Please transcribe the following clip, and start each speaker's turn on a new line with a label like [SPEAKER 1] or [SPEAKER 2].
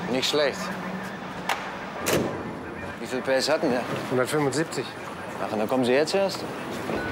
[SPEAKER 1] Nicht schlecht. Wie viel PS hatten der?
[SPEAKER 2] 175.
[SPEAKER 1] Ach, und da kommen Sie jetzt erst?